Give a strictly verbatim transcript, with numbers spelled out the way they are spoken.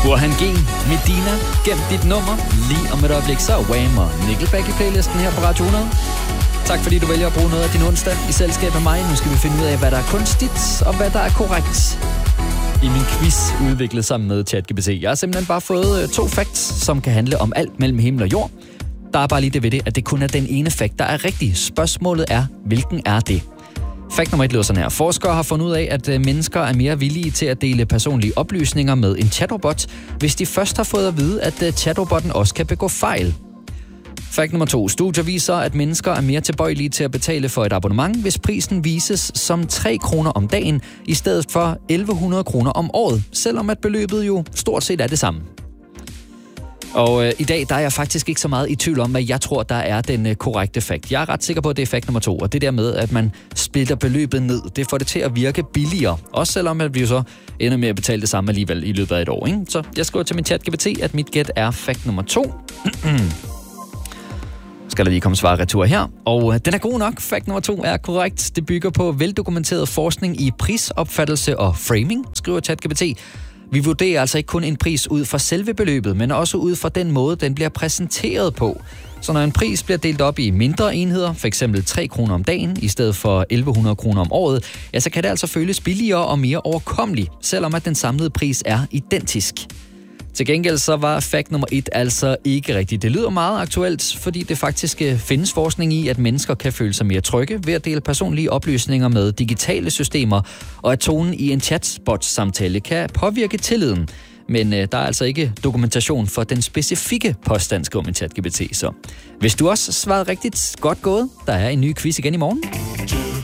Burhan G, Medina, gem dit nummer. Lige om et øjeblik, så Wham og Nickelback i playlisten her på Radio hundrede. Tak fordi du vælger at bruge noget af din onsdag i selskab med mig. Nu skal vi finde ud af, hvad der er kunstigt og hvad der er korrekt i min quiz udviklet sammen med ChatGPT. Jeg har simpelthen bare fået to facts, som kan handle om alt mellem himmel og jord. Der er bare lige det ved det, at det kun er den ene fact, der er rigtig. Spørgsmålet er, hvilken er det? Fakt nummer et lyder sådan her. Forskere har fundet ud af, at mennesker er mere villige til at dele personlige oplysninger med en chatrobot, hvis de først har fået at vide, at chatrobotten også kan begå fejl. Fakt nummer to. Studier viser, at mennesker er mere tilbøjelige til at betale for et abonnement, hvis prisen vises som tre kroner om dagen, i stedet for elleve hundrede kroner om året, selvom at beløbet jo stort set er det samme. Og øh, i dag, der er jeg faktisk ikke så meget i tvivl om, hvad jeg tror, der er den øh, korrekte fakt. Jeg er ret sikker på, at det er fakt nummer to, og det der med, at man splitter beløbet ned, det får det til at virke billigere. Også selvom at vi jo så ender med at betale det samme alligevel i løbet af et år, ikke? Så jeg skriver til min ChatGPT, at mit gæt er fakt nummer to. Skal der lige komme svar retur her. Og øh, den er god nok. Fakt nummer to er korrekt. Det bygger på veldokumenteret forskning i prisopfattelse og framing, skriver ChatGPT. Vi vurderer altså ikke kun en pris ud fra selve beløbet, men også ud fra den måde, den bliver præsenteret på. Så når en pris bliver delt op i mindre enheder, f.eks. tre kroner om dagen, i stedet for elleve hundrede kroner om året, ja, så kan det altså føles billigere og mere overkommeligt, selvom at den samlede pris er identisk. Til gengæld så var fakt nummer et altså ikke rigtigt. Det lyder meget aktuelt, fordi det faktisk findes forskning i, at mennesker kan føle sig mere trygge ved at dele personlige oplysninger med digitale systemer, og at tonen i en chatbot-samtale kan påvirke tilliden. Men øh, der er altså ikke dokumentation for den specifikke påstand, skriver min ChatGPT. Så hvis du også svarede rigtigt, godt gået. Der er en ny quiz igen i morgen.